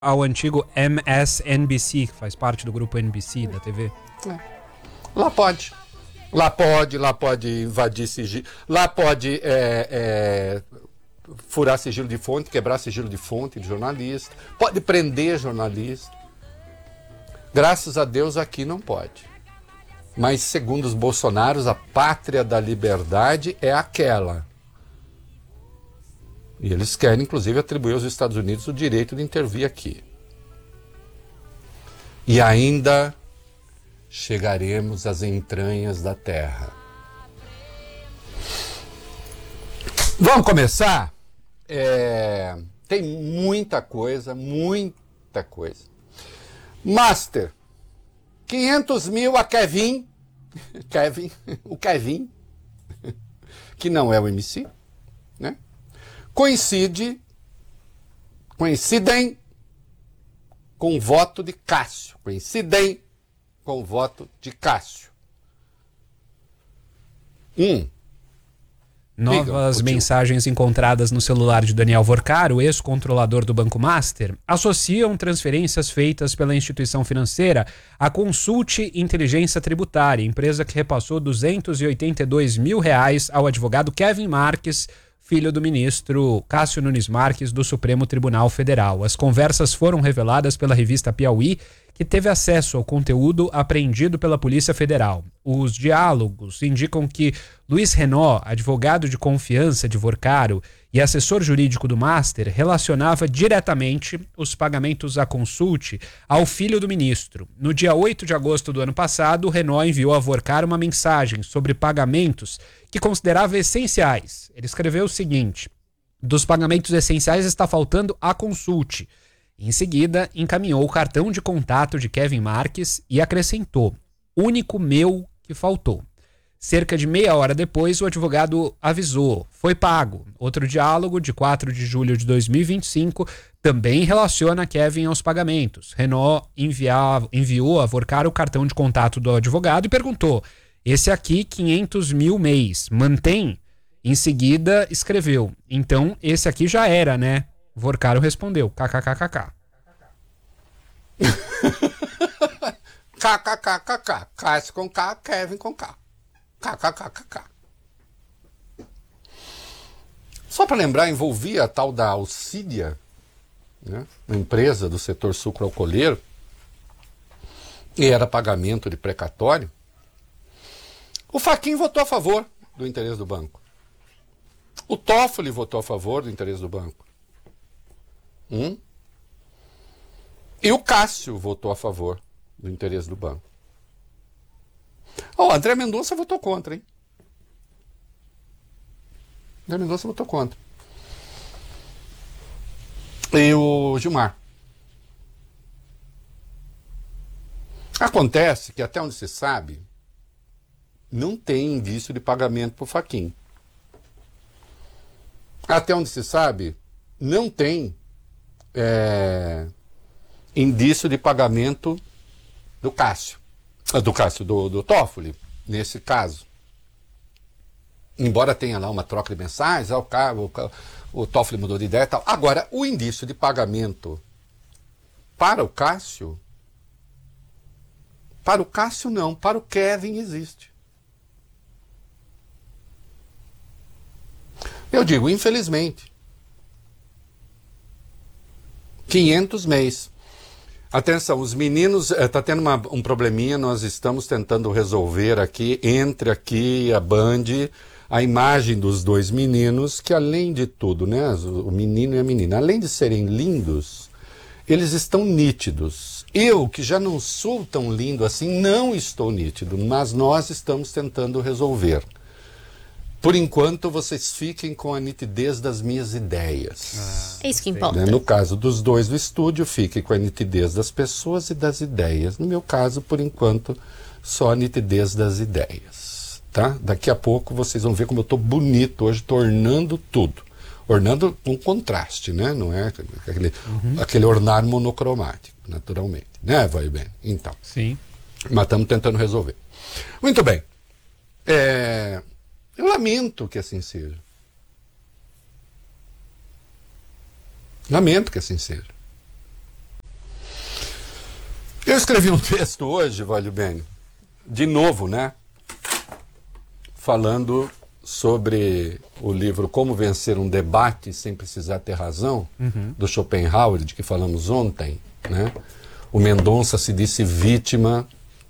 ao antigo MSNBC, que faz parte do grupo NBC da TV. Lá pode. Lá pode invadir sigilo. Lá pode furar sigilo de fonte, quebrar sigilo de fonte de jornalista. Pode prender jornalista. Graças a Deus aqui não pode. Mas segundo os bolsonaros, a pátria da liberdade é aquela. E eles querem, inclusive, atribuir aos Estados Unidos o direito de intervir aqui. E ainda chegaremos às entranhas da terra. Vamos começar? Tem muita coisa. Master, 500 mil a Kevin, o Kevin, que não é o MC, né? Coincidem com o voto de Cássio. Novas mensagens encontradas no celular de Daniel Vorcaro, ex-controlador do Banco Master, associam transferências feitas pela instituição financeira à Consulte Inteligência Tributária, empresa que repassou R$282 mil ao advogado Kevin Marques, filho do ministro Cássio Nunes Marques, do Supremo Tribunal Federal. As conversas foram reveladas pela revista Piauí, que teve acesso ao conteúdo apreendido pela Polícia Federal. Os diálogos indicam que Luiz Renaud, advogado de confiança de Vorcaro e assessor jurídico do Master, relacionava diretamente os pagamentos à Consulte ao filho do ministro. No dia 8 de agosto do ano passado, Renaud enviou a Vorcaro uma mensagem sobre pagamentos que considerava essenciais. Ele escreveu o seguinte: dos pagamentos essenciais está faltando a Consulte. Em seguida, encaminhou o cartão de contato de Kevin Marques e acrescentou: único meu que faltou. Cerca de meia hora depois, o advogado avisou: foi pago. Outro diálogo, de 4 de julho de 2025, também relaciona Kevin aos pagamentos. Renaud enviou a Vorcaro o cartão de contato do advogado e perguntou: esse aqui, 500 mil mês, mantém? Em seguida, escreveu: então, esse aqui já era, né? Vorcaro respondeu: kkkk. kkkk. Cássio com K, Kevin com K. kkkk. Só para lembrar, envolvia a tal da Alcídia, né? Uma empresa do setor sucroalcooleiro, e era pagamento de precatório. O Fachin votou a favor do interesse do banco. O Toffoli votou a favor do interesse do banco. E o Cássio votou a favor do interesse do banco. O André Mendonça votou contra, hein? André Mendonça votou contra. E o Gilmar. Acontece que, até onde se sabe, não tem indício de pagamento por Fachin. Até onde se sabe, não tem indício de pagamento do Cássio. Do Toffoli, nesse caso. Embora tenha lá uma troca de mensagens, o Toffoli mudou de ideia e tal. Agora, o indício de pagamento para o Cássio não, para o Kevin existe. Eu digo, infelizmente. 500 mês. Atenção, os meninos, está tendo um probleminha, nós estamos tentando resolver aqui, entre aqui a Band, a imagem dos dois meninos, que além de tudo, né, o menino e a menina, além de serem lindos, eles estão nítidos. Eu, que já não sou tão lindo assim, não estou nítido, mas nós estamos tentando resolver. Por enquanto, vocês fiquem com a nitidez das minhas ideias. É isso que importa. No caso dos dois do estúdio, fiquem com a nitidez das pessoas e das ideias. No meu caso, por enquanto, só a nitidez das ideias. Tá? Daqui a pouco vocês vão ver como eu estou bonito hoje, estou ornando tudo. Ornando com contraste, né? Não é aquele ornar monocromático, naturalmente. Né, vai bem? Então. Sim. Mas estamos tentando resolver. Muito bem. Eu lamento que assim seja. Lamento que assim seja. Eu escrevi um texto hoje, Valho Bene, de novo, né? Falando sobre o livro Como Vencer um Debate Sem Precisar Ter Razão, do Schopenhauer, de que falamos ontem, né? O Mendonça se disse vítima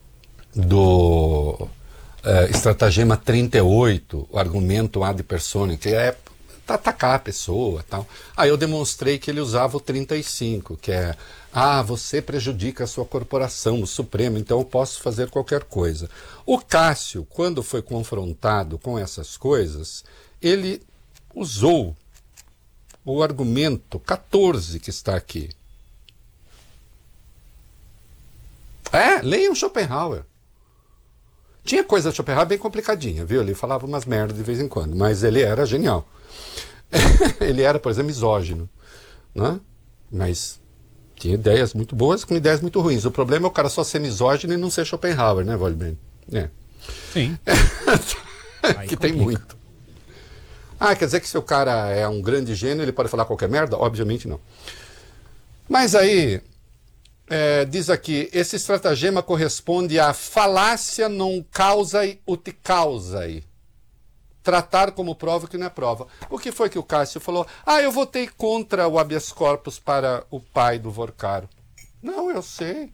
do estratagema 38, o argumento ad personam, que é atacar a pessoa, tal. Aí eu demonstrei que ele usava o 35, que é: você prejudica a sua corporação, o Supremo, então eu posso fazer qualquer coisa. O Cássio, quando foi confrontado com essas coisas, ele usou o argumento 14 que está aqui. Leiam Schopenhauer. Tinha coisa de Schopenhauer bem complicadinha, viu? Ele falava umas merdas de vez em quando, mas ele era genial. Ele era, por exemplo, misógino, né? Mas tinha ideias muito boas com ideias muito ruins. O problema é o cara só ser misógino e não ser Schopenhauer, né, Valho Bene? Sim. Que tem muito. Quer dizer que se o cara é um grande gênio, ele pode falar qualquer merda? Obviamente não. Mas aí, diz aqui, esse estratagema corresponde à falácia non causae ut causae. Tratar como prova o que não é prova. O que foi que o Cássio falou? Eu votei contra o habeas corpus para o pai do Vorcaro. Não, eu sei.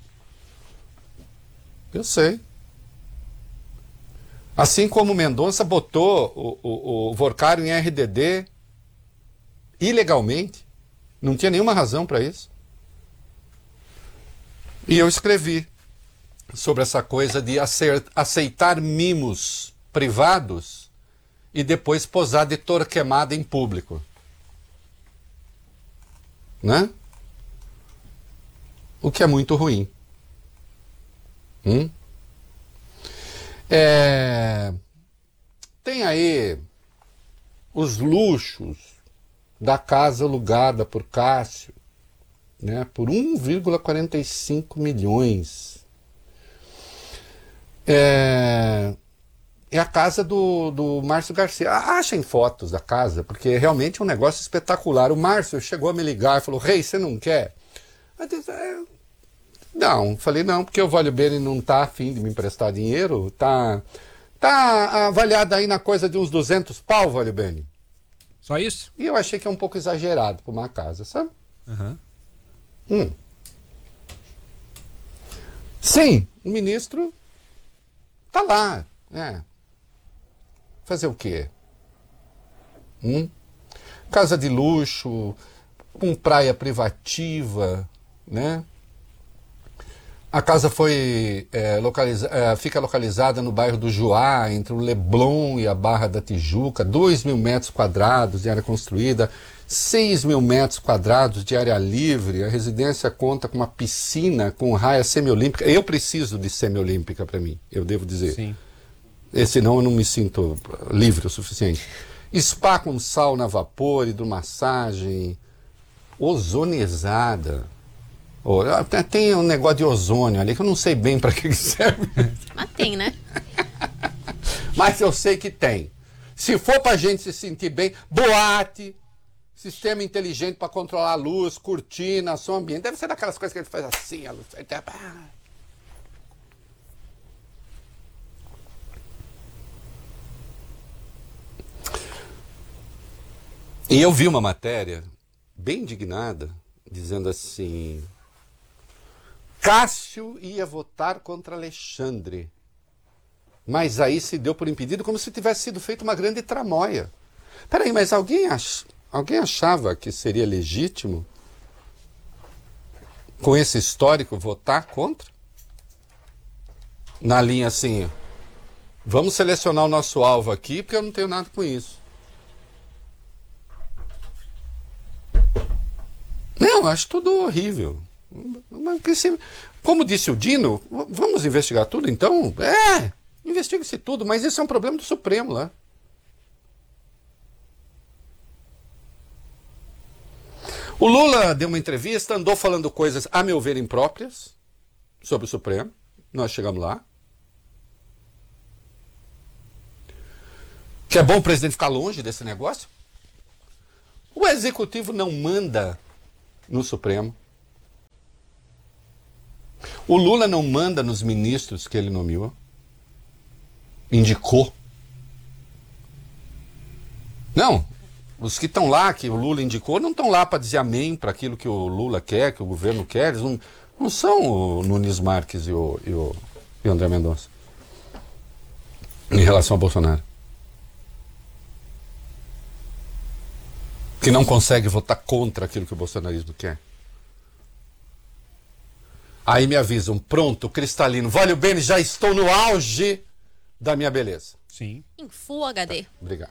Eu sei. Assim como o Mendonça botou o Vorcaro em RDD ilegalmente. Não tinha nenhuma razão para isso. E eu escrevi sobre essa coisa de aceitar mimos privados e depois posar de Torquemada em público. Né? O que é muito ruim. Tem aí os luxos da casa alugada por Cássio, né, por 1,45 milhões. É a casa do Márcio Garcia. Achem fotos da casa, porque realmente é um negócio espetacular. O Márcio chegou a me ligar e falou: Rei, você não quer? Eu disse, não, falei não, porque o Valho Bene não está a fim de me emprestar dinheiro. Tá avaliado aí na coisa de uns 200 pau, Valho Bene. Só isso? E eu achei que é um pouco exagerado para uma casa, sabe? Sim, o ministro tá lá, fazer o quê? Casa de luxo, com praia privativa, né? A casa fica localizada no bairro do Juá, entre o Leblon e a Barra da Tijuca, 2.000 metros quadrados de área construída, 6.000 metros quadrados de área livre. A residência conta com uma piscina com raia semiolímpica. Eu preciso de semiolímpica para mim, eu devo dizer. Sim. Senão eu não me sinto livre o suficiente. Spa com sauna a vapor, hidromassagem, ozonizada. Tem um negócio de ozônio ali que eu não sei bem para que serve. Mas tem, né? Mas eu sei que tem. Se for para a gente se sentir bem, boate, sistema inteligente para controlar a luz, cortina, som ambiente. Deve ser daquelas coisas que a gente faz assim, a luz. E eu vi uma matéria bem indignada, dizendo assim: Cássio ia votar contra Alexandre, mas aí se deu por impedido, como se tivesse sido feita uma grande tramóia. Peraí, mas alguém achava que seria legítimo, com esse histórico, votar contra? Na linha assim, vamos selecionar o nosso alvo aqui, porque eu não tenho nada com isso. Não, eu acho tudo horrível. Como disse o Dino, vamos investigar tudo então? Investiga-se tudo, mas isso é um problema do Supremo lá. O Lula deu uma entrevista, andou falando coisas, a meu ver, impróprias sobre o Supremo. Nós chegamos lá. Que é bom o presidente ficar longe desse negócio. O Executivo não manda no Supremo. O Lula não manda nos ministros que ele nomeou? Indicou? Não. Os que estão lá, que o Lula indicou, não estão lá para dizer amém para aquilo que o Lula quer, que o governo quer. Eles não são o Nunes Marques e o André Mendonça em relação ao Bolsonaro. Que não consegue votar contra aquilo que o bolsonarismo quer. Aí me avisam, pronto, cristalino. Vale o bem, já estou no auge da minha beleza. Sim. Em Full HD. Tá, obrigado.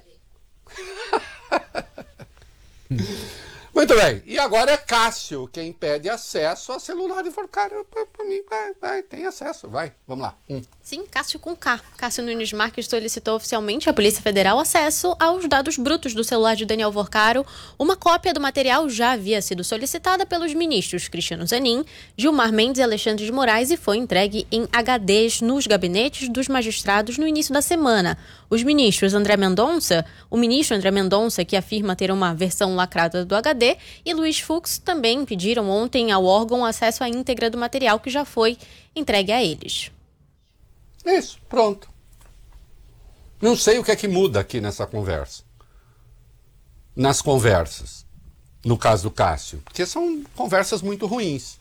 Muito bem. E agora é Cássio quem pede acesso a celular e fala, cara, para mim, vai, tem acesso, vai, vamos lá. Sim, Cássio com K. Cássio Nunes Marques solicitou oficialmente à Polícia Federal acesso aos dados brutos do celular de Daniel Worcaro. Uma cópia do material já havia sido solicitada pelos ministros Cristiano Zanin, Gilmar Mendes e Alexandre de Moraes e foi entregue em HDs nos gabinetes dos magistrados no início da semana. Os ministros o ministro André Mendonça, que afirma ter uma versão lacrada do HD, e Luiz Fux também pediram ontem ao órgão acesso à íntegra do material que já foi entregue a eles. Isso, pronto. Não sei o que é que muda aqui nessa conversa. Nas conversas, no caso do Cássio, porque são conversas muito ruins.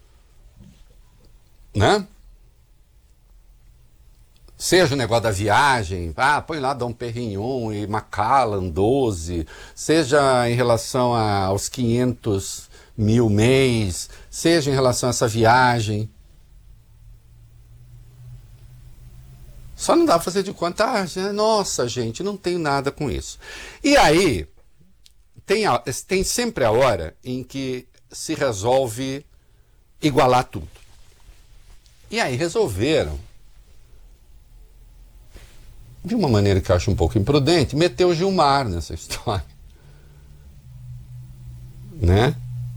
Né? Seja o negócio da viagem, põe lá Dom Perignon e Macallan 12, seja em relação aos 500 mil mês, seja em relação a essa viagem. Só não dá para fazer de conta, nossa gente, não tenho nada com isso. E aí, tem sempre a hora em que se resolve igualar tudo. E aí resolveram, de uma maneira que eu acho um pouco imprudente, meter o Gilmar nessa história. Né?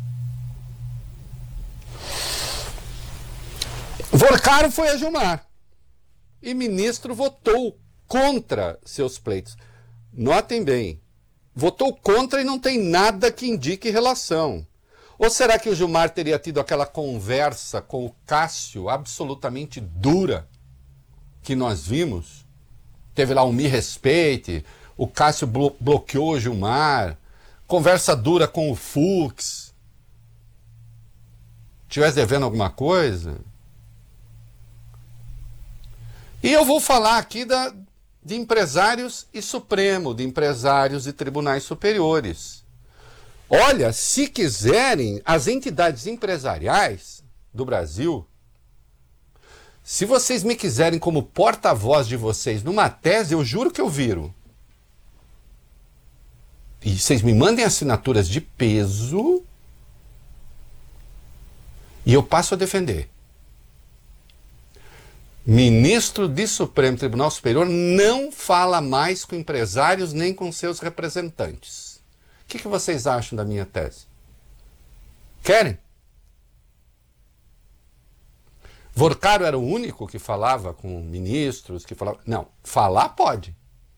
Worcaro foi a Gilmar. E ministro votou contra seus pleitos. Notem bem, votou contra e não tem nada que indique relação. Ou será que o Gilmar teria tido aquela conversa com o Cássio absolutamente dura que nós vimos? Teve lá um me respeite, o Cássio bloqueou o Gilmar, conversa dura com o Fux. Tivesse devendo alguma coisa? E eu vou falar aqui de empresários e Supremo, de empresários e tribunais superiores. Olha, se quiserem, as entidades empresariais do Brasil, se vocês me quiserem como porta-voz de vocês numa tese, eu juro que eu viro. E vocês me mandem assinaturas de peso e eu passo a defender. Ministro de Supremo Tribunal Superior não fala mais com empresários nem com seus representantes. O que vocês acham da minha tese? Querem? Worcaro era o único que falava com ministros, que falava... Não, falar pode.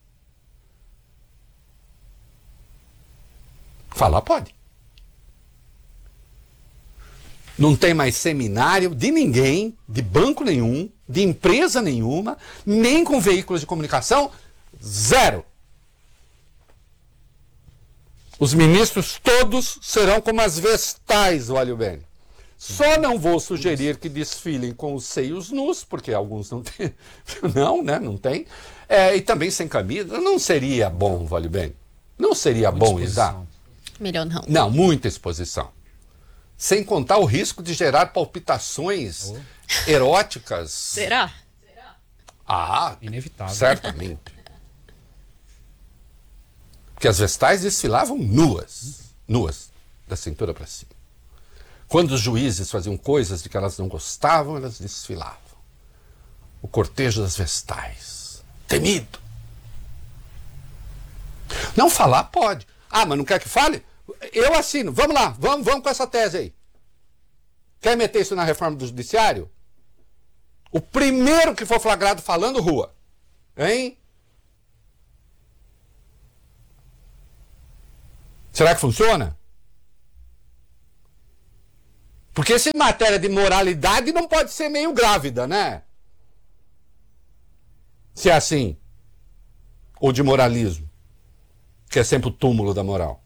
Falar pode. Não tem mais seminário de ninguém, de banco nenhum, de empresa nenhuma, nem com veículos de comunicação, zero. Os ministros todos serão como as vestais, olha bem. Só não vou sugerir que desfilem com os seios nus, porque alguns não têm. Não, né? Não tem. E também sem camisa. Não seria bom, vale bem. Não seria bom, Isa. Melhor não. Não, muita exposição. Sem contar o risco de gerar palpitações eróticas. Será? Inevitável. Certamente. Porque as vestais desfilavam nuas, da cintura para cima. Quando os juízes faziam coisas de que elas não gostavam, elas desfilavam. O cortejo das vestais. Temido. Não falar pode. Mas não quer que fale? Eu assino. Vamos lá, vamos com essa tese aí. Quer meter isso na reforma do judiciário? O primeiro que for flagrado falando, rua. Hein? Será que funciona? Porque se matéria de moralidade não pode ser meio grávida, né? Se é assim. Ou de moralismo, que é sempre o túmulo da moral.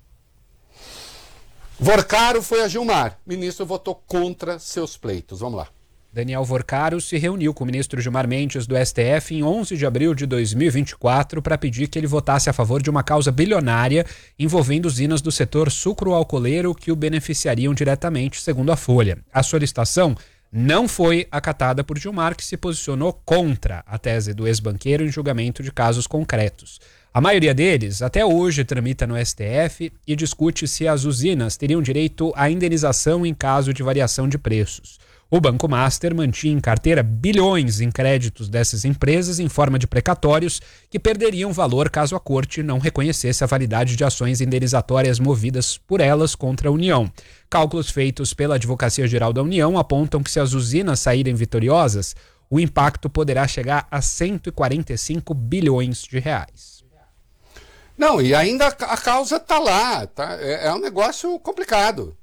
Vorcaro foi a Gilmar. O ministro votou contra seus pleitos. Vamos lá. Daniel Vorcaro se reuniu com o ministro Gilmar Mendes do STF em 11 de abril de 2024 para pedir que ele votasse a favor de uma causa bilionária envolvendo usinas do setor sucroalcooleiro que o beneficiariam diretamente, segundo a Folha. A solicitação não foi acatada por Gilmar, que se posicionou contra a tese do ex-banqueiro em julgamento de casos concretos. A maioria deles, até hoje, tramita no STF e discute se as usinas teriam direito à indenização em caso de variação de preços. O Banco Master mantinha em carteira bilhões em créditos dessas empresas em forma de precatórios que perderiam valor caso a corte não reconhecesse a validade de ações indenizatórias movidas por elas contra a União. Cálculos feitos pela Advocacia Geral da União apontam que se as usinas saírem vitoriosas, o impacto poderá chegar a 145 bilhões de reais. Não, e ainda a causa está lá. Tá? É um negócio complicado.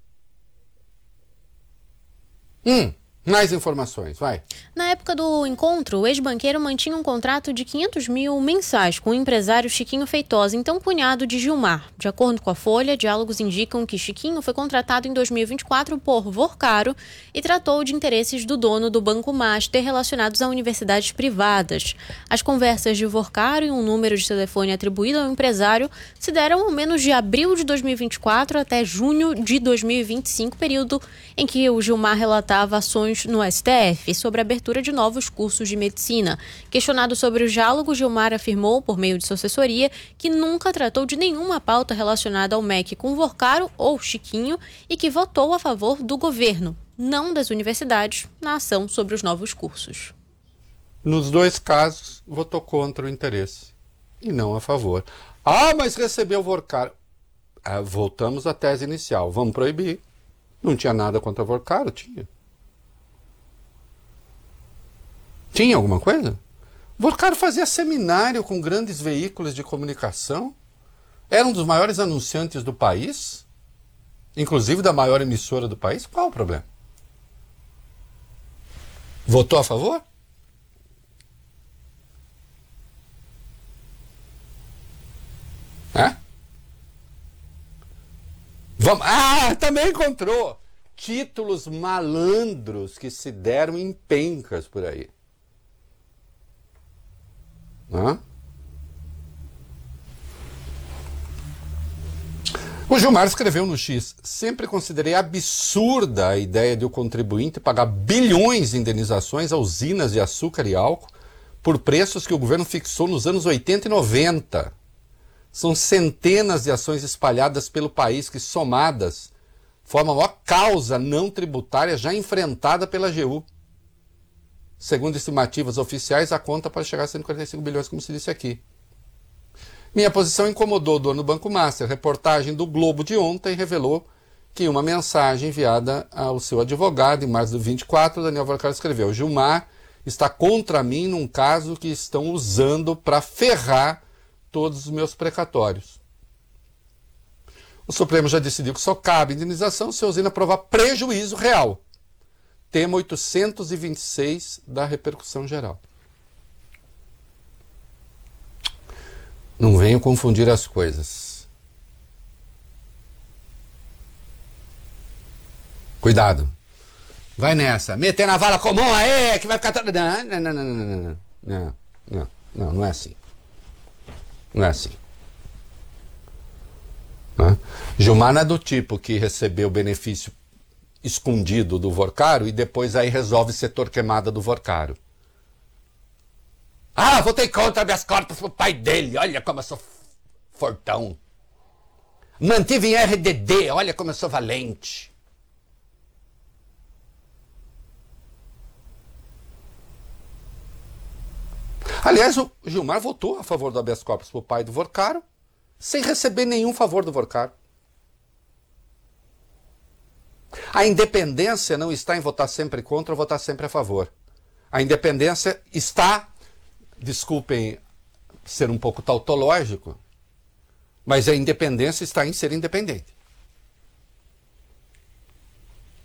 Mais informações, vai. Na época do encontro, o ex-banqueiro mantinha um contrato de 500 mil mensais com o empresário Chiquinho Feitosa, então cunhado de Gilmar. De acordo com a Folha, diálogos indicam que Chiquinho foi contratado em 2024 por Vorcaro e tratou de interesses do dono do Banco Master relacionados a universidades privadas. As conversas de Vorcaro e um número de telefone atribuído ao empresário se deram ao menos de abril de 2024 até junho de 2025, período em que o Gilmar relatava ações no STF sobre a abertura de novos cursos de medicina. Questionado sobre o diálogo, Gilmar afirmou, por meio de sua assessoria, que nunca tratou de nenhuma pauta relacionada ao MEC com Vorcaro ou Chiquinho e que votou a favor do governo, não das universidades, na ação sobre os novos cursos. Nos dois casos, votou contra o interesse e não a favor. Ah, mas recebeu Vorcaro. Voltamos à tese inicial. Vamos proibir. Não tinha nada contra Vorcaro? Tinha. Tinha alguma coisa? Vorcaro fazia seminário com grandes veículos de comunicação. Era um dos maiores anunciantes do país. Inclusive da maior emissora do país. Qual o problema? Votou a favor? Vamos. Também encontrou títulos malandros que se deram em pencas por aí. O Gilmar escreveu no X: sempre considerei absurda a ideia de o contribuinte pagar bilhões de indenizações a usinas de açúcar e álcool por preços que o governo fixou nos anos 80 e 90. São centenas de ações espalhadas pelo país que, somadas, formam a maior causa não tributária já enfrentada pela AGU. Segundo estimativas oficiais, a conta pode chegar a 145 bilhões, como se disse aqui. Minha posição incomodou o dono do Banco Master. A reportagem do Globo de ontem revelou que uma mensagem enviada ao seu advogado, em março de 24, Daniel Vorcaro escreveu: Gilmar está contra mim num caso que estão usando para ferrar todos os meus precatórios. O Supremo já decidiu que só cabe indenização se a usina provar prejuízo real. Tema 826 da repercussão geral. Não venham confundir as coisas. Cuidado. Vai nessa. Meter na vala comum aí, que vai ficar... Não é assim. Não é assim. Gilmar não é do tipo que recebeu benefício escondido do Vorcaro e depois aí resolve ser torquemada do Vorcaro. Votei contra habeas corpus pro pai dele, olha como eu sou fortão. Mantive em RDD, olha como eu sou valente. Aliás, o Gilmar votou a favor do habeas corpus pro pai do Vorcaro, sem receber nenhum favor do Vorcaro. A independência não está em votar sempre contra ou votar sempre a favor. A independência está, desculpem ser um pouco tautológico, mas a independência está em ser independente.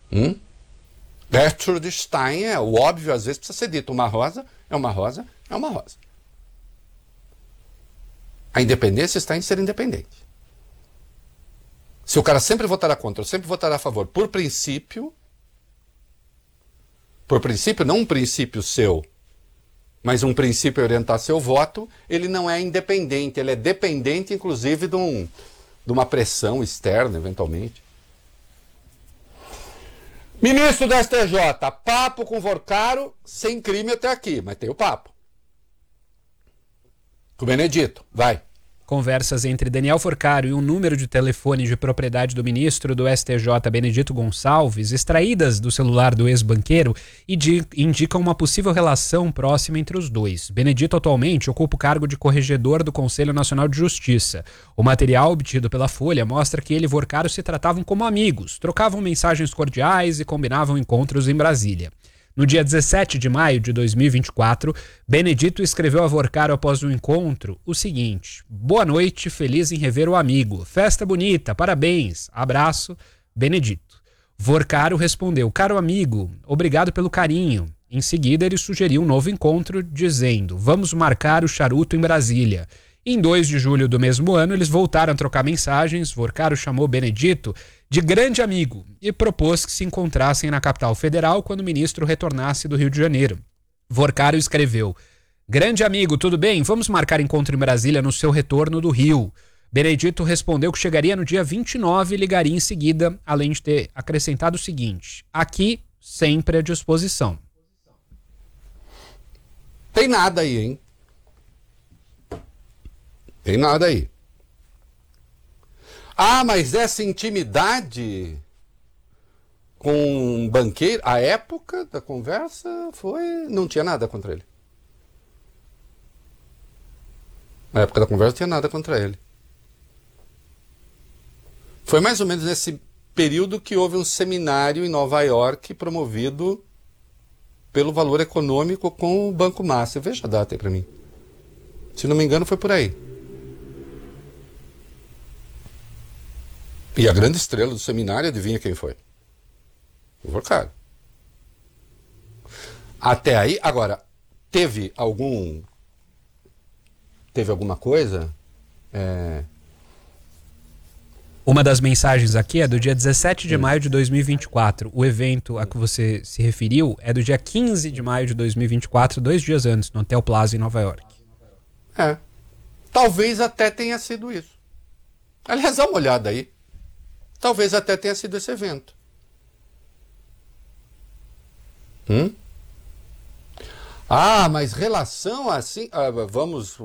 Gertrude Stein é o óbvio, às vezes precisa ser dito. Uma rosa é uma rosa, é uma rosa. A independência está em ser independente. Se o cara sempre votará contra, ou sempre votará a favor, por princípio, não um princípio seu, mas um princípio orientar seu voto, ele não é independente, ele é dependente, inclusive, de uma pressão externa, eventualmente. Ministro do STJ, papo com Vorcaro, sem crime até aqui, mas tem o papo. Com o Benedito, vai. Conversas entre Daniel Vorcaro e um número de telefone de propriedade do ministro do STJ, Benedito Gonçalves, extraídas do celular do ex-banqueiro, indicam uma possível relação próxima entre os dois. Benedito atualmente ocupa o cargo de corregedor do Conselho Nacional de Justiça. O material obtido pela Folha mostra que ele e Vorcaro se tratavam como amigos, trocavam mensagens cordiais e combinavam encontros em Brasília. No dia 17 de maio de 2024, Benedito escreveu a Vorcaro após o encontro o seguinte: boa noite, feliz em rever o amigo. Festa bonita, parabéns. Abraço, Benedito. Vorcaro respondeu: caro amigo, obrigado pelo carinho. Em seguida, ele sugeriu um novo encontro, dizendo: vamos marcar o charuto em Brasília. Em 2 de julho do mesmo ano, eles voltaram a trocar mensagens. Vorcaro chamou Benedito de grande amigo e propôs que se encontrassem na capital federal quando o ministro retornasse do Rio de Janeiro. Vorcaro escreveu: grande amigo, tudo bem? Vamos marcar encontro em Brasília no seu retorno do Rio. Benedito respondeu que chegaria no dia 29 e ligaria em seguida, além de ter acrescentado o seguinte: aqui, sempre à disposição. Tem nada aí, hein? Tem nada aí. Ah, mas essa intimidade com um banqueiro, a época da conversa não tinha nada contra ele. Na época da conversa não tinha nada contra ele. Foi mais ou menos nesse período que houve um seminário em Nova York promovido pelo Valor Econômico com o Banco Master. Veja a data aí para mim. Se não me engano, foi por aí. E a grande estrela do seminário, adivinha quem foi? O Vorcaro. Até aí, agora, teve alguma coisa? Uma das mensagens aqui é do dia 17 de maio de 2024. O evento a que você se referiu é do dia 15 de maio de 2024, 2 dias antes, no Hotel Plaza, em Nova York. Talvez até tenha sido isso. Aliás, dá uma olhada aí. Talvez até tenha sido esse evento. Ah, mas relação assim... vamos...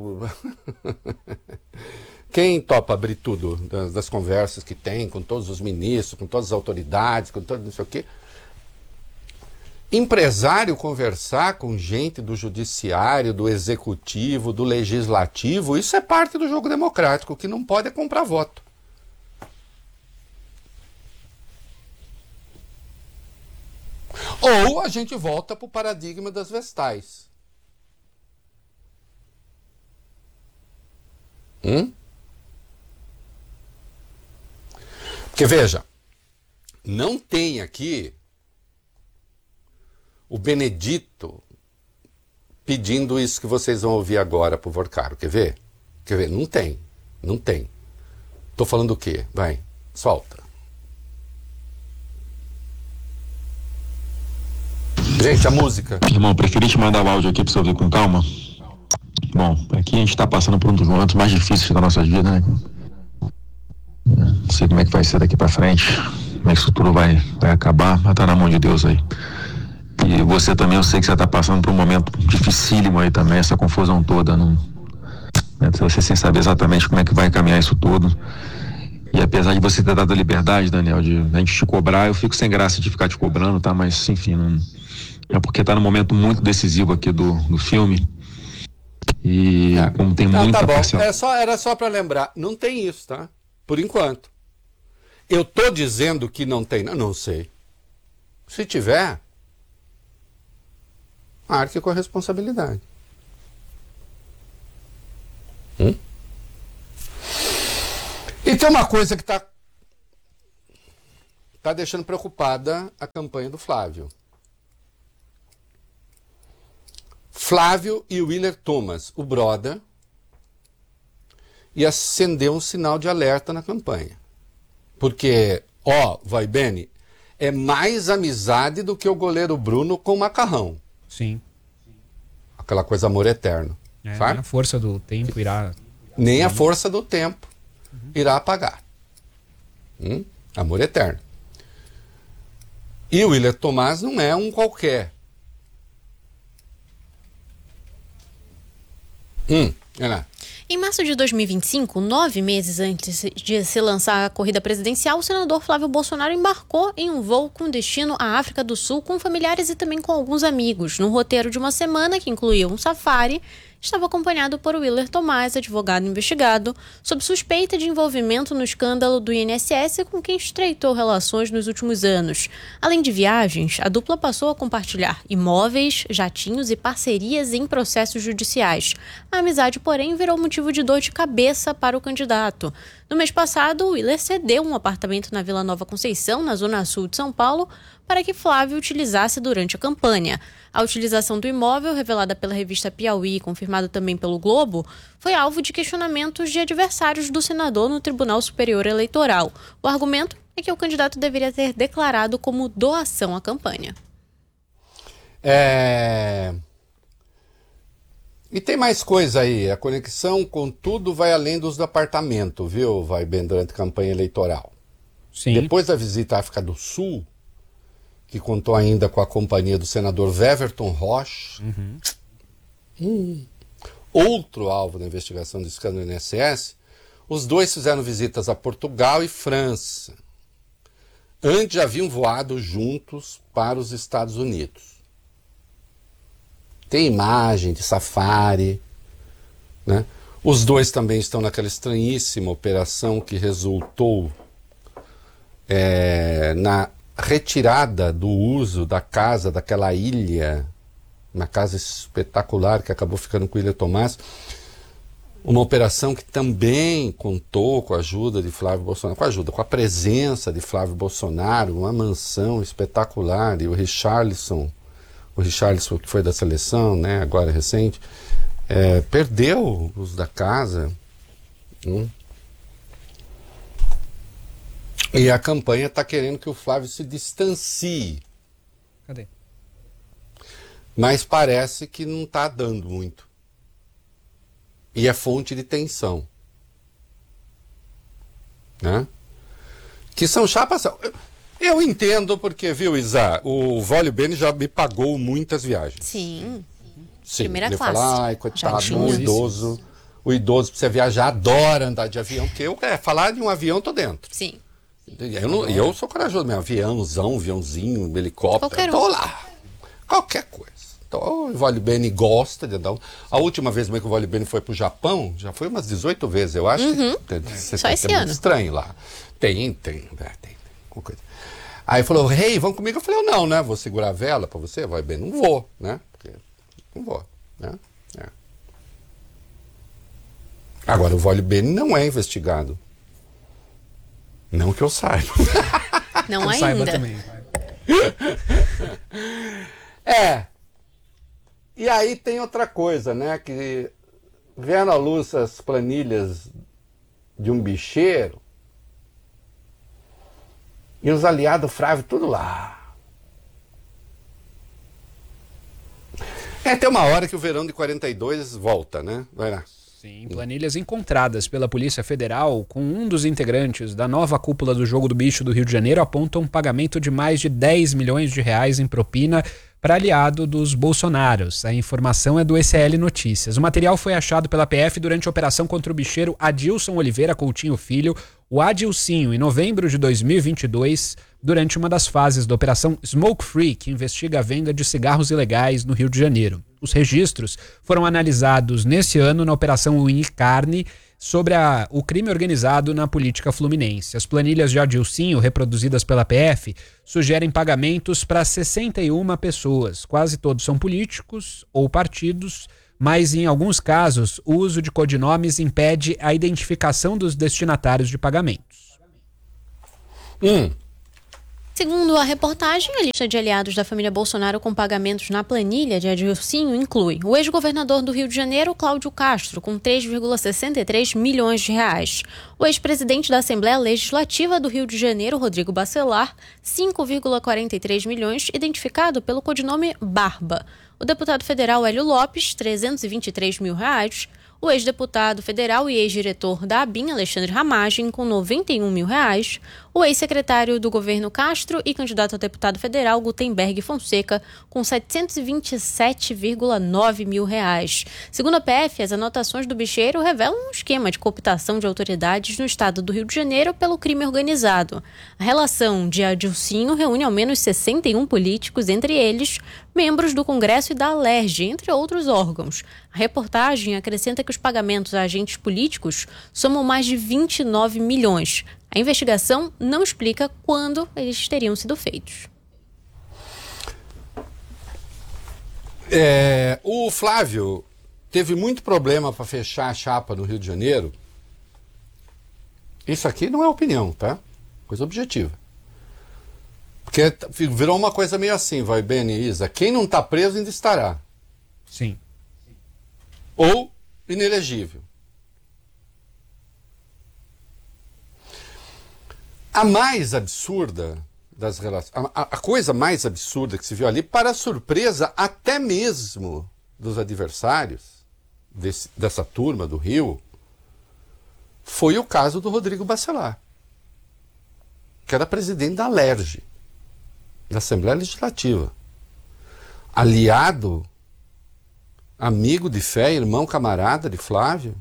Quem topa abrir tudo das conversas que tem com todos os ministros, com todas as autoridades, com todo não sei o quê? Empresário conversar com gente do judiciário, do executivo, do legislativo, isso é parte do jogo democrático. O que não pode é comprar voto. Ou a gente volta para o paradigma das vestais. Porque veja, não tem aqui o Benedito pedindo isso que vocês vão ouvir agora para o Vorcaro. Quer ver? Não tem. Não tem. Tô falando o quê? Vai, solta. Gente, a música. Irmão, preferi te mandar o áudio aqui pra você ouvir com calma. Bom, aqui a gente tá passando por um dos momentos mais difíceis da nossa vida, né? Não sei como é que vai ser daqui pra frente, como é que isso tudo vai acabar, mas tá na mão de Deus aí. E você também, eu sei que você tá passando por um momento dificílimo aí também, essa confusão toda, né? Você sem saber exatamente como é que vai caminhar isso tudo. E apesar de você ter dado a liberdade, Daniel, de a gente te cobrar, eu fico sem graça de ficar te cobrando, tá? Mas, enfim, não... é porque tá num momento muito decisivo aqui do filme. E como tem muita tá bom. parcela... Era só para lembrar, não tem isso, tá? Por enquanto. Eu tô dizendo que não tem, não sei. Se tiver, arque com a responsabilidade. E tem uma coisa que está deixando preocupada a campanha do Flávio. Flávio e Willer Thomas, o brother, e acendeu um sinal de alerta na campanha. Porque, vai bem, é mais amizade do que o goleiro Bruno com o Macarrão. Sim. Aquela coisa amor eterno. Nem a força do tempo irá... Nem a força do tempo irá apagar. Amor eterno. E o Willer Thomas não é um qualquer. Em março de 2025, 9 meses antes de se lançar a corrida presidencial, o senador Flávio Bolsonaro embarcou em um voo com destino à África do Sul com familiares e também com alguns amigos. No roteiro de uma semana, que incluía um safari, estava acompanhado por Willer Thomas, advogado investigado, sob suspeita de envolvimento no escândalo do INSS com quem estreitou relações nos últimos anos. Além de viagens, a dupla passou a compartilhar imóveis, jatinhos e parcerias em processos judiciais. A amizade, porém, virou motivo de dor de cabeça para o candidato. No mês passado, o Willer cedeu um apartamento na Vila Nova Conceição, na zona sul de São Paulo, para que Flávio utilizasse durante a campanha. A utilização do imóvel, revelada pela revista Piauí e confirmada também pelo Globo, foi alvo de questionamentos de adversários do senador no Tribunal Superior Eleitoral. O argumento é que o candidato deveria ter declarado como doação à campanha. E tem mais coisa aí. A conexão com tudo vai além dos do apartamento, viu? Vai bem durante a campanha eleitoral. Sim. Depois da visita à África do Sul, que contou ainda com a companhia do senador Weverton Rocha, outro alvo da investigação do escândalo do INSS, os dois fizeram visitas a Portugal e França. Antes já haviam voado juntos para os Estados Unidos. Tem imagem de safari, né? Os dois também estão naquela estranhíssima operação que resultou na retirada do uso da casa, daquela ilha, uma casa espetacular que acabou ficando com o Willer Thomas, uma operação que também contou com a ajuda de Flávio Bolsonaro, com a presença de Flávio Bolsonaro, uma mansão espetacular, e o Richarlison que foi da seleção, né, agora recente, perdeu o uso da casa. E a campanha está querendo que o Flávio se distancie. Cadê? Mas parece que não está dando muito. E é fonte de tensão. Né? Que são chapas... Eu entendo porque, viu, Isa, o Vólio Bene já me pagou muitas viagens. Sim. Primeira classe. Fala, ai, coitado, o idoso precisa viajar, adora andar de avião, porque falar de um avião, eu tô dentro. Sim. Eu sou corajoso mesmo, aviãozinho, helicóptero, tô lá. Qualquer coisa. Então, o Vólio Bene gosta de andar. A última vez que o Vólio Bene foi pro Japão, já foi umas 18 vezes, eu acho. Só esse ano. Estranho lá. Tem. Coisa. Aí falou, vamos comigo? Eu falei, não, né? Vou segurar a vela pra você, Vólio Bene? Não vou, né? Porque não vou, né? Agora, o Vólio Bene não é investigado. Não que eu saiba. Não eu ainda. Saiba também. E aí tem outra coisa, né? Que vieram à luz as planilhas de um bicheiro e os aliados Flávio tudo lá. Tem uma hora que o verão de 42 volta, né? Vai lá. Sim, planilhas encontradas pela Polícia Federal com um dos integrantes da nova cúpula do Jogo do Bicho do Rio de Janeiro apontam um pagamento de mais de 10 milhões de reais em propina para aliado dos Bolsonaros. A informação é do ECL Notícias. O material foi achado pela PF durante a operação contra o bicheiro Adilson Oliveira Coutinho Filho, o Adilcinho, em novembro de 2022, durante uma das fases da Operação Smoke Free, que investiga a venda de cigarros ilegais no Rio de Janeiro. Os registros foram analisados nesse ano na Operação Unicarne sobre o crime organizado na política fluminense. As planilhas de Adilcinho, reproduzidas pela PF, sugerem pagamentos para 61 pessoas. Quase todos são políticos ou partidos, mas em alguns casos o uso de codinomes impede a identificação dos destinatários de pagamentos. Segundo a reportagem, a lista de aliados da família Bolsonaro com pagamentos na planilha de Adilcinho inclui o ex-governador do Rio de Janeiro, Cláudio Castro, com 3,63 milhões de reais. O ex-presidente da Assembleia Legislativa do Rio de Janeiro, Rodrigo Bacelar, 5,43 milhões, identificado pelo codinome Barba. O deputado federal Hélio Lopes, 323 mil reais. O ex-deputado federal e ex-diretor da ABIN, Alexandre Ramagem, com 91 mil reais. O ex-secretário do governo Castro e candidato a deputado federal, Gutenberg Fonseca, com 727,9 mil reais. Segundo a PF, as anotações do bicheiro revelam um esquema de cooptação de autoridades no estado do Rio de Janeiro pelo crime organizado. A relação de Adilcinho reúne ao menos 61 políticos, entre eles membros do Congresso e da Alerj, entre outros órgãos. A reportagem acrescenta que os pagamentos a agentes políticos somam mais de 29 milhões. A investigação não explica quando eles teriam sido feitos. O Flávio teve muito problema para fechar a chapa no Rio de Janeiro. Isso aqui não é opinião, tá? Coisa objetiva. Porque virou uma coisa meio assim, vai, Beni e Isa. Quem não está preso ainda estará. Sim. Ou inelegível. A mais absurda das relações, a coisa mais absurda que se viu ali, para surpresa até mesmo dos adversários dessa turma do Rio, foi o caso do Rodrigo Bacelar, que era presidente da Alerj, da Assembleia Legislativa, aliado, amigo de fé, irmão, camarada de Flávio,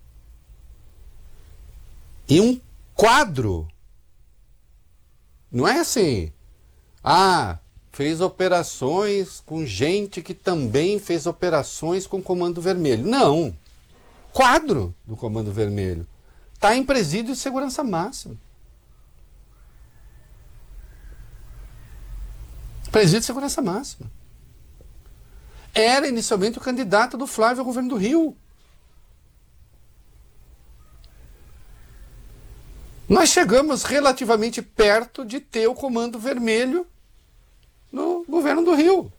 e um quadro. Não é assim, fez operações com gente que também fez operações com o Comando Vermelho. Não, quadro do Comando Vermelho. Está em presídio de segurança máxima. Presídio de segurança máxima. Era inicialmente o candidato do Flávio ao governo do Rio. Nós chegamos relativamente perto de ter o Comando Vermelho no governo do Rio.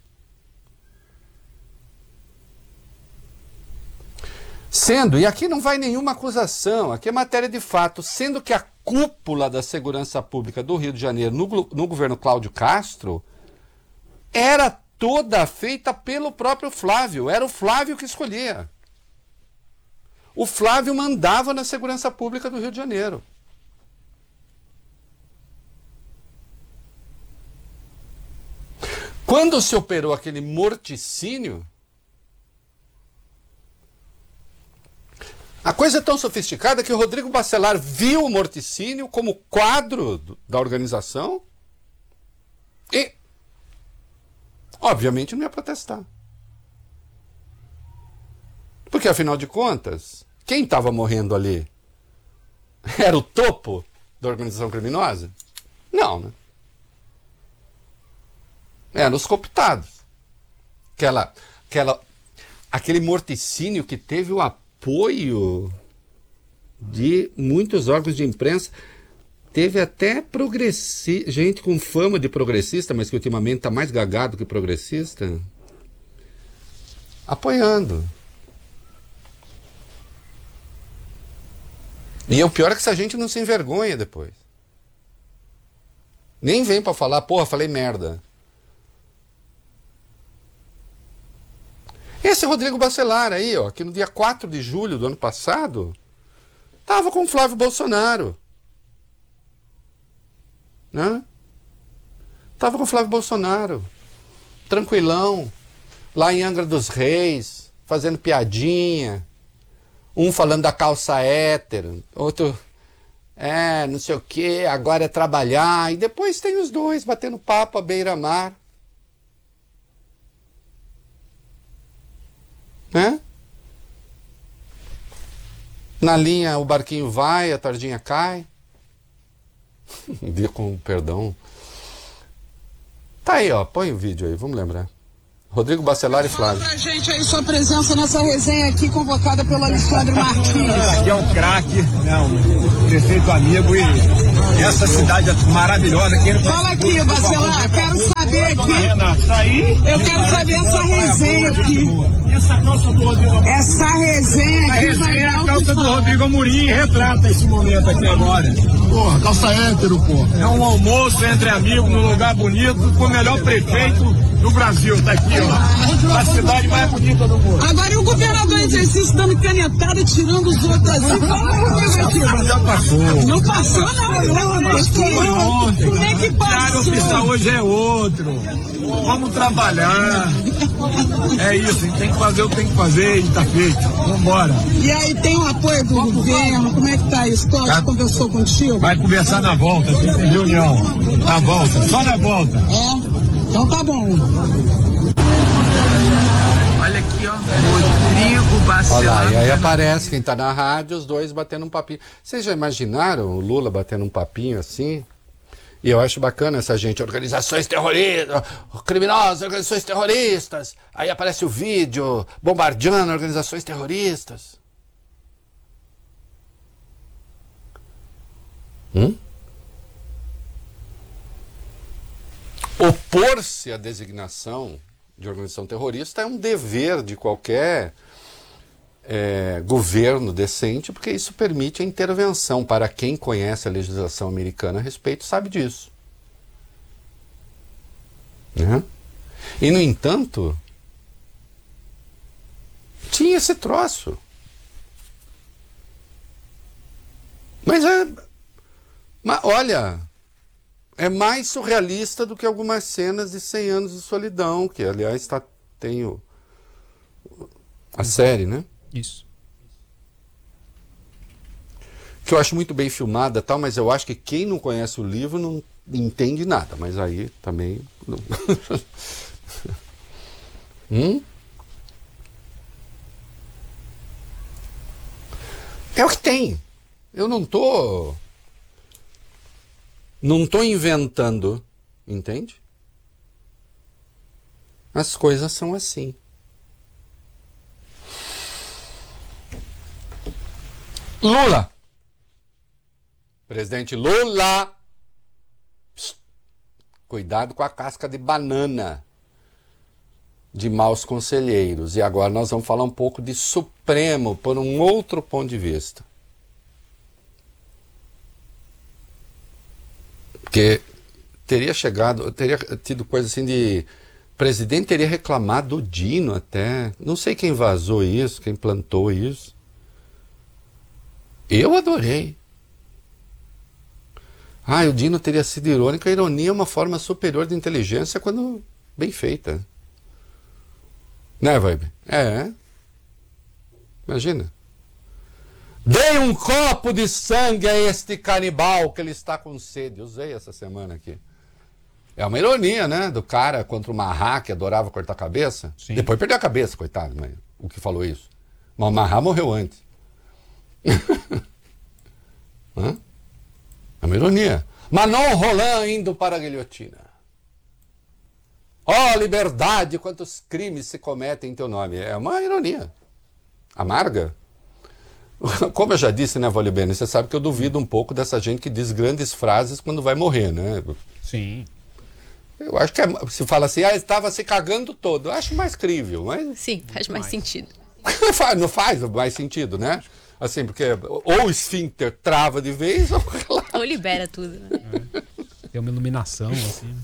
Sendo, e aqui não vai nenhuma acusação, aqui é matéria de fato, sendo que a cúpula da segurança pública do Rio de Janeiro no governo Cláudio Castro era toda feita pelo próprio Flávio, era o Flávio que escolhia. O Flávio mandava na segurança pública do Rio de Janeiro. Quando se operou aquele morticínio, a coisa é tão sofisticada que o Rodrigo Bacelar viu o morticínio como quadro da organização e, obviamente, não ia protestar. Porque, afinal de contas, quem estava morrendo ali era o topo da organização criminosa? Não, né? Eram os cooptados. Aquele morticínio que teve o apoio de muitos órgãos de imprensa, teve até gente com fama de progressista, mas que ultimamente está mais gagado que progressista, apoiando. E o pior é que essa gente não se envergonha depois. Nem vem para falar, porra, falei merda. Esse Rodrigo Bacelar aí, ó, que no dia 4 de julho do ano passado, estava com o Flávio Bolsonaro. Né? Estava com o Flávio Bolsonaro, tranquilão, lá em Angra dos Reis, fazendo piadinha. Um falando da calça hétero, outro, não sei o que, agora é trabalhar. E depois tem os dois batendo papo à beira-mar. Né? Na linha o barquinho vai, a tardinha cai. Com perdão. Tá aí, ó, põe o vídeo aí, vamos lembrar. Rodrigo Bacelar e Flávio. Pra gente aí sua presença nessa resenha aqui convocada pelo Alexandre Martins. Aqui é um craque, um prefeito amigo e essa cidade é maravilhosa. Fala aqui, Bacelar, quero saber aqui. Eu quero saber essa resenha aqui. Essa calça do Rodrigo. Essa resenha aqui vai é a calça do Rodrigo Amorim retrata esse momento aqui agora. Porra, calça hétero, porra. É um almoço entre amigos num lugar bonito com o melhor prefeito do Brasil, tá aqui, ó. A cidade mais bonita do mundo. Agora e o governador em exercício dando canetada e tirando os outros assim? Fala comigo aqui. Já passou. Não passou, não. Mas ontem. Como é que O passou? oficial hoje é outro. Vamos trabalhar. É isso, tem que fazer o que tem que fazer e tá feito. Vambora. E aí, tem o apoio do governo? Como é que tá isso? Cláudio conversou contigo? Vai conversar na volta, tem reunião. Na volta, só na volta. Então tá bom. Olha aqui, ó, Rodrigo Bacelar. Olha lá, e aí aparece quem tá na rádio, os dois batendo um papinho. Vocês já imaginaram o Lula batendo um papinho assim? E eu acho bacana essa gente, organizações terroristas, criminosos, organizações terroristas. Aí aparece o vídeo bombardeando organizações terroristas. Opor-se à designação de organização terrorista é um dever de qualquer governo decente, porque isso permite a intervenção. Para quem conhece a legislação americana a respeito, sabe disso. Né? E, no entanto, tinha esse troço. Mas olha, é mais surrealista do que algumas cenas de 100 anos de solidão, que, aliás, tem a série, né? Isso. Que eu acho muito bem filmada, tal, mas eu acho que quem não conhece o livro não entende nada. Mas aí também... É o que tem. Eu não tô inventando, entende? As coisas são assim. Lula. Presidente Lula. Psst. Cuidado com a casca de banana de maus conselheiros. E agora nós vamos falar um pouco de Supremo por um outro ponto de vista. Porque teria tido coisa assim de... O presidente teria reclamado do Dino até. Não sei quem vazou isso, quem plantou isso. Eu adorei. O Dino teria sido irônico. A ironia é uma forma superior de inteligência quando bem feita. Né, Vibe? Imagina. Dei um copo de sangue a este canibal que ele está com sede. Usei essa semana aqui. É uma ironia, né? Do cara contra o Mahatma, que adorava cortar a cabeça. Sim. Depois perdeu a cabeça, coitado, mas o que falou isso. Mas o Mahatma morreu antes. É uma ironia. Manon Roland indo para a guilhotina. Liberdade, quantos crimes se cometem em teu nome. É uma ironia. Amarga. Como eu já disse, né, Volibene, você sabe que eu duvido um pouco dessa gente que diz grandes frases quando vai morrer, né? Sim. Eu acho que se fala assim, estava se cagando todo. Eu acho mais crível, mas... Sim, faz mais sentido. Não faz mais sentido, né? Assim, porque ou o esfíncter trava de vez, ou libera tudo, né? Tem uma iluminação, assim.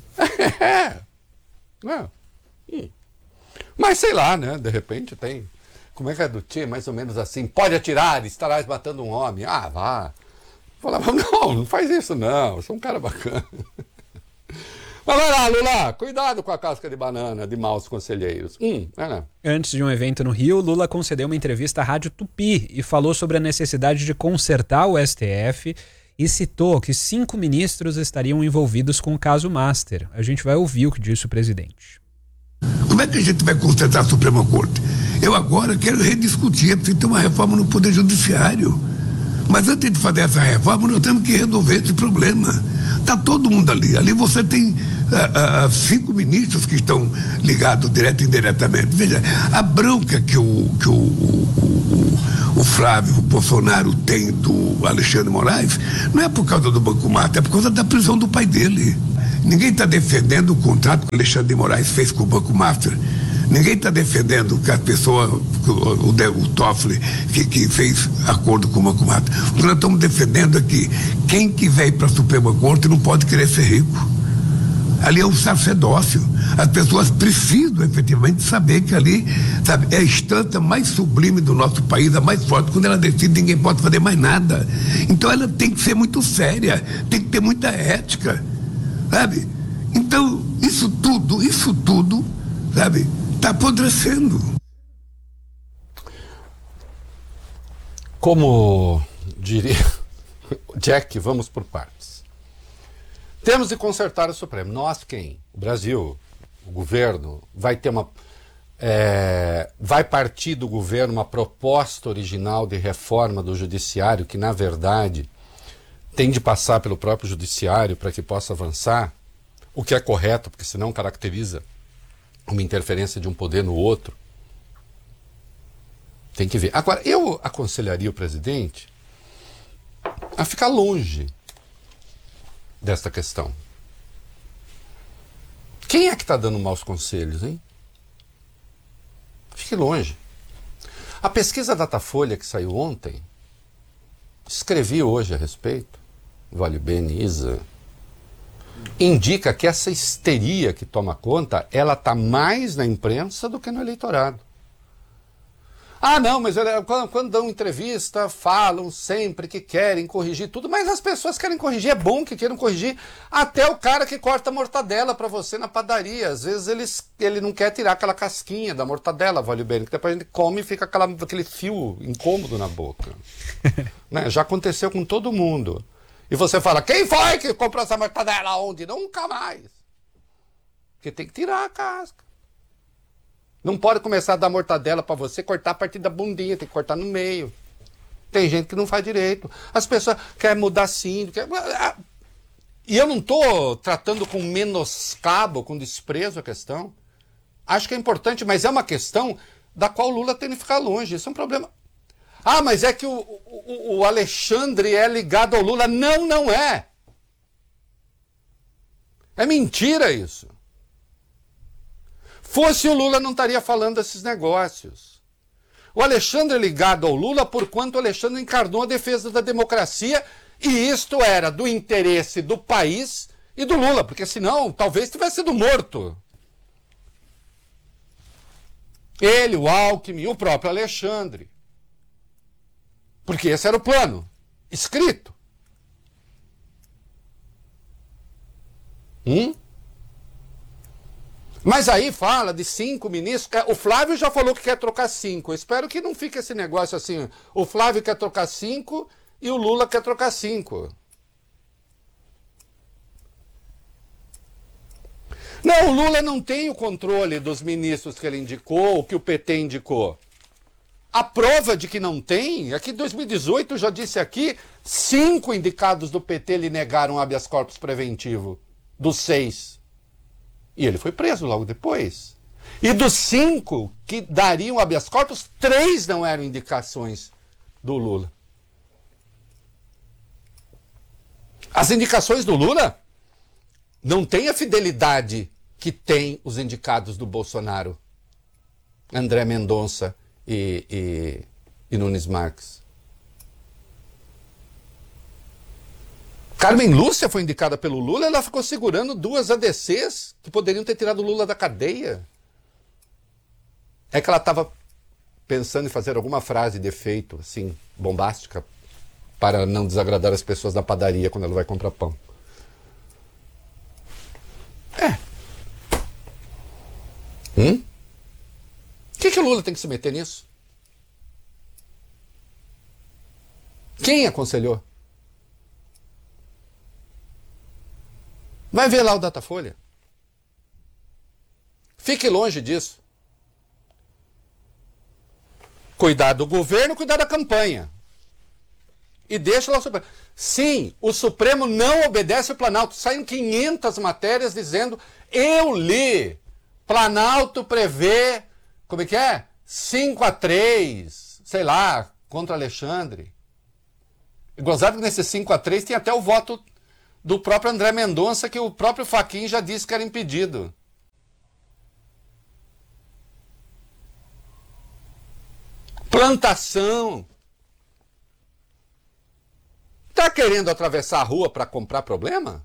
Mas sei lá, né? De repente tem... Como é que é do Tchê? Mais ou menos assim. Pode atirar, estarás matando um homem. Vá. Falava, não faz isso não. Eu sou um cara bacana. Mas vai lá, Lula. Cuidado com a casca de banana de maus conselheiros. Antes de um evento no Rio, Lula concedeu uma entrevista à Rádio Tupi e falou sobre a necessidade de consertar o STF e citou que 5 ministros estariam envolvidos com o caso Master. A gente vai ouvir o que disse o presidente. Como é que a gente vai consertar a Suprema Corte? Eu agora quero rediscutir, precisa ter uma reforma no Poder Judiciário. Mas antes de fazer essa reforma, nós temos que resolver esse problema. Está todo mundo ali. Ali você tem 5 ministros que estão ligados direto e indiretamente. Veja, a bronca que o Flávio Bolsonaro tem do Alexandre Moraes não é por causa do Banco Master, é por causa da prisão do pai dele. Ninguém está defendendo o contrato que o Alexandre de Moraes fez com o Banco Master. Ninguém está defendendo que a pessoa, o Toffoli, que fez acordo com o Banco Master. O que nós estamos defendendo é que quem quiser ir para a Suprema Corte não pode querer ser rico. Ali é um sacerdócio. As pessoas precisam efetivamente saber que ali, sabe, é a instância mais sublime do nosso país, a mais forte. Quando ela decide, ninguém pode fazer mais nada. Então ela tem que ser muito séria, tem que ter muita ética, sabe? Então, isso tudo, sabe, está apodrecendo. Como diria Jack, vamos por partes. Temos de consertar o Supremo. Nós quem? O Brasil, o governo, vai ter vai partir do governo uma proposta original de reforma do judiciário que, na verdade, tem de passar pelo próprio judiciário para que possa avançar, o que é correto, porque senão caracteriza uma interferência de um poder no outro. Tem que ver. Agora, eu aconselharia o presidente a ficar longe desta questão. Quem é que está dando maus conselhos, hein? Fique longe. A pesquisa Datafolha que saiu ontem, escrevi hoje a respeito, Vale Bene, Isa, indica que essa histeria que toma conta, ela está mais na imprensa do que no eleitorado. Ah, não, mas quando dão entrevista, falam sempre que querem corrigir tudo, mas as pessoas querem corrigir, é bom que queiram corrigir. Até o cara que corta a mortadela para você na padaria, às vezes ele não quer tirar aquela casquinha da mortadela, vale bem, que depois a gente come e fica aquele fio incômodo na boca. Né? Já aconteceu com todo mundo. E você fala, quem foi que comprou essa mortadela? Onde? Nunca mais. Porque tem que tirar a casca. Não pode começar a dar mortadela para você, cortar a partir da bundinha, tem que cortar no meio. Tem gente que não faz direito. As pessoas querem mudar sim. E eu não estou tratando com menoscabo, com desprezo a questão. Acho que é importante, mas é uma questão da qual o Lula tem que ficar longe. Isso é um problema. Ah, mas é que o Alexandre é ligado ao Lula. Não, não é. É mentira isso. Fosse o Lula, não estaria falando desses negócios. O Alexandre é ligado ao Lula porquanto o Alexandre encarnou a defesa da democracia e isto era do interesse do país e do Lula, porque senão talvez tivesse sido morto. Ele, o Alckmin, o próprio Alexandre. Porque esse era o plano, escrito. Mas aí fala de 5 ministros. O Flávio já falou que quer trocar 5. Eu espero que não fique esse negócio assim. O Flávio quer trocar 5 e o Lula quer trocar 5. Não, o Lula não tem o controle dos ministros que ele indicou, que o PT indicou. A prova de que não tem é que em 2018, eu já disse aqui, 5 indicados do PT lhe negaram habeas corpus preventivo, dos 6. E ele foi preso logo depois. E dos 5 que dariam habeas corpus, 3 não eram indicações do Lula. As indicações do Lula não têm a fidelidade que tem os indicados do Bolsonaro. André Mendonça e Nunes Marques. Carmen Lúcia foi indicada pelo Lula, ela ficou segurando 2 ADCs que poderiam ter tirado o Lula da cadeia. É que ela estava pensando em fazer alguma frase de efeito, assim, bombástica, para não desagradar as pessoas da padaria quando ela vai comprar pão. Por que o Lula tem que se meter nisso? Quem aconselhou? Vai ver lá o Datafolha. Fique longe disso. Cuidar do governo, cuidar da campanha. e deixa lá o Supremo. Sim, o Supremo não obedece ao Planalto. Saem 500 matérias dizendo, eu li, Planalto prevê, como é que é? 5-3, sei lá, contra Alexandre. E gozado que nesse 5-3 tem até o voto do próprio André Mendonça, que o próprio Fachin já disse que era impedido. Plantação. Tá querendo atravessar a rua para comprar problema?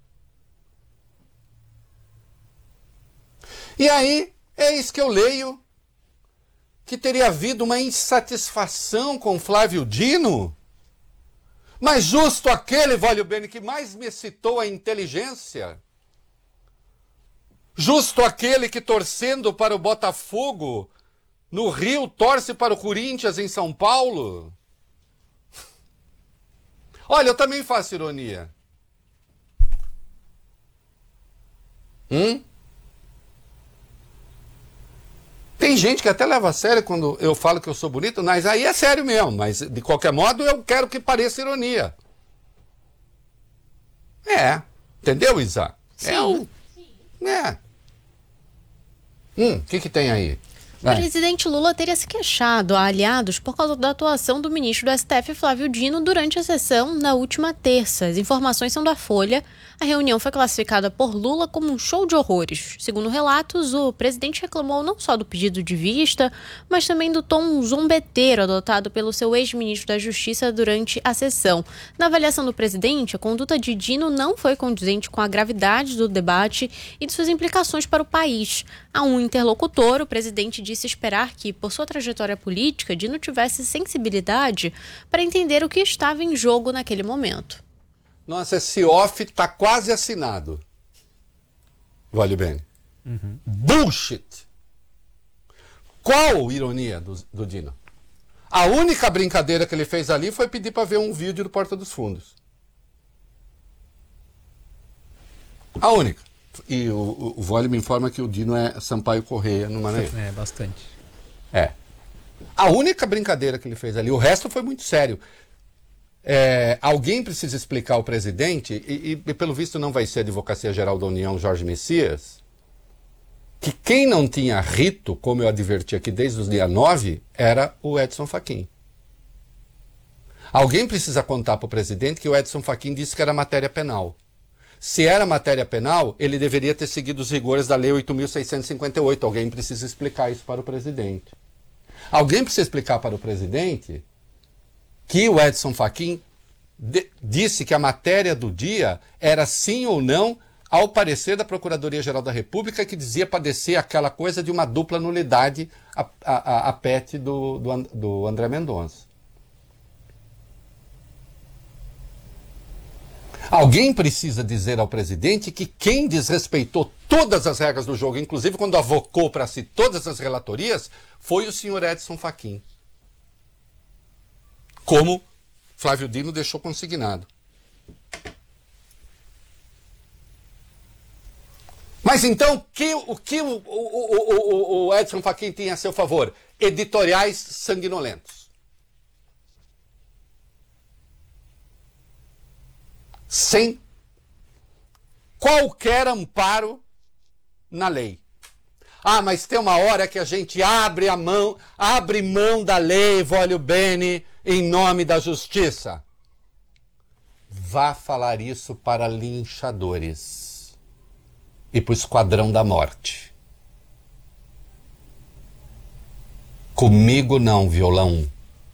E aí, é isso que eu leio, que teria havido uma insatisfação com Flávio Dino, mas justo aquele, Vólio Bene, que mais me citou a inteligência, justo aquele que torcendo para o Botafogo no Rio torce para o Corinthians em São Paulo. Olha, eu também faço ironia. Tem gente que até leva a sério quando eu falo que eu sou bonito, mas aí é sério mesmo. Mas, de qualquer modo, eu quero que pareça ironia. Entendeu, Isa? Sim. O que tem aí? O presidente Lula teria se queixado a aliados por causa da atuação do ministro do STF, Flávio Dino, durante a sessão na última terça. As informações são da Folha. A reunião foi classificada por Lula como um show de horrores. Segundo relatos, o presidente reclamou não só do pedido de vista, mas também do tom zombeteiro adotado pelo seu ex-ministro da Justiça durante a sessão. Na avaliação do presidente, a conduta de Dino não foi condizente com a gravidade do debate e de suas implicações para o país. A um interlocutor, o presidente disse esperar que, por sua trajetória política, Dino tivesse sensibilidade para entender o que estava em jogo naquele momento. Nossa, esse off tá quase assinado. Vale bem. Bullshit! Qual ironia do Dino? A única brincadeira que ele fez ali foi pedir para ver um vídeo do Porta dos Fundos. A única. E o Vole me informa que o Dino é Sampaio Correia no Maranhão. É, bastante. A única brincadeira que ele fez ali, o resto foi muito sério. Alguém precisa explicar ao presidente, e pelo visto não vai ser a Advocacia Geral da União, Jorge Messias, que quem não tinha rito, como eu adverti aqui desde o dia 9, era o Edson Fachin. Alguém precisa contar para o presidente que o Edson Fachin disse que era matéria penal. Se era matéria penal, ele deveria ter seguido os rigores da Lei 8.658. Alguém precisa explicar isso para o presidente. Alguém precisa explicar para o presidente que o Edson Fachin disse que a matéria do dia era sim ou não ao parecer da Procuradoria-Geral da República, que dizia padecer aquela coisa de uma dupla nulidade a PET do André Mendonça. Alguém precisa dizer ao presidente que quem desrespeitou todas as regras do jogo, inclusive quando avocou para si todas as relatorias, foi o senhor Edson Fachin. Como Flávio Dino deixou consignado. Mas então, o que o Edson Fachin tinha a seu favor? Editoriais sanguinolentos. Sem qualquer amparo na lei. Mas tem uma hora que a gente abre mão da lei, Vólio Bene, em nome da justiça. Vá falar isso para linchadores e para o Esquadrão da Morte. Comigo não, violão.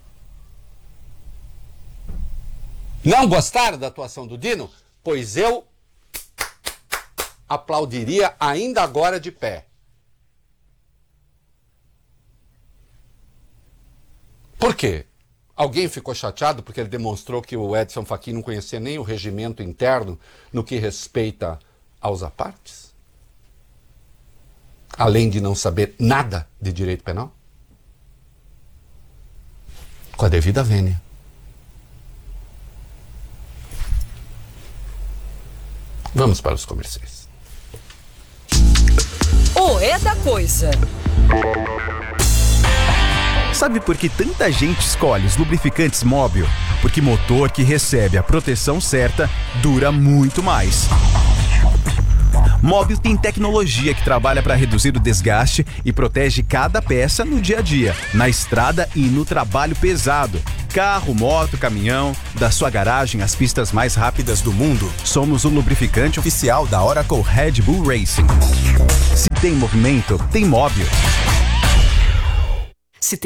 Não gostaram da atuação do Dino? Pois eu aplaudiria ainda agora de pé. Por quê? Alguém ficou chateado porque ele demonstrou que o Edson Fachin não conhecia nem o regimento interno no que respeita aos apartes? Além de não saber nada de direito penal? Com a devida vênia. Vamos para os comerciais. O É da Coisa. Sabe por que tanta gente escolhe os lubrificantes Móbil? Porque motor que recebe a proteção certa dura muito mais. Móbil tem tecnologia que trabalha para reduzir o desgaste e protege cada peça no dia a dia, na estrada e no trabalho pesado. Carro, moto, caminhão, da sua garagem às pistas mais rápidas do mundo, somos o lubrificante oficial da Oracle Red Bull Racing. Se tem movimento, tem Móbil.